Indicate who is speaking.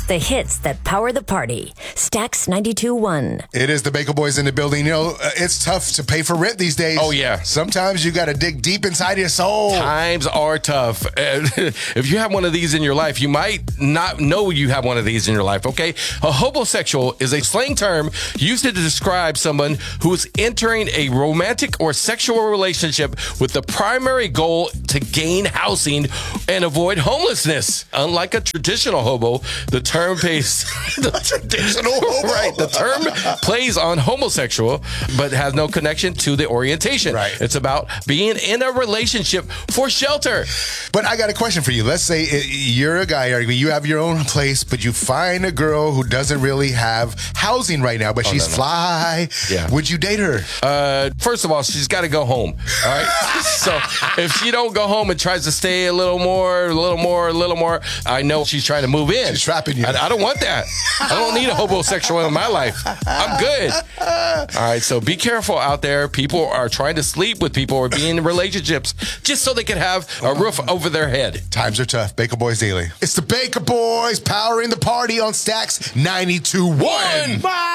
Speaker 1: The hits that power the party. Stax 92.1.
Speaker 2: It is the Baker Boys in the building. You know, it's tough to pay for rent these days.
Speaker 3: Oh, yeah.
Speaker 2: Sometimes you got to dig deep inside your soul.
Speaker 3: Times are tough. If you have one of these in your life, you might not know you have one of these in your life, okay? A homosexual is a slang term used to describe someone who is entering a romantic or sexual relationship with the primary goal to gain housing and avoid homelessness. Unlike a traditional hobo, the term plays the term plays on homosexual, but has no connection to the orientation.
Speaker 2: Right.
Speaker 3: It's about being in a relationship for shelter.
Speaker 2: But I got a question for you. Let's say you're a guy, or you have your own place, but you find a girl who doesn't really have housing right now, but she's fly.
Speaker 3: Yeah.
Speaker 2: Would you date her?
Speaker 3: First of all, she's got to go home. All right. So if she don't go home and tries to stay a little more, I know she's trying to move in.
Speaker 2: She's trapping you.
Speaker 3: I don't want that. I don't need a homosexual in my life. I'm good. All right. So be careful out there. People are trying to sleep with people or be in relationships just so they can have a roof over their head.
Speaker 2: Times are tough. Baker Boys Daily. It's the Baker Boys powering the party on Stax 92.1.